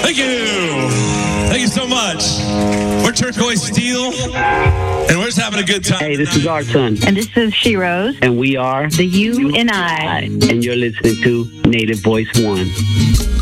Thank you. Thank you so much. We're Turquoise Steel, and we're just having a good time. Hey, this is our son. And this is She Rose. And we are The You and I. And you're listening to Native Voice One.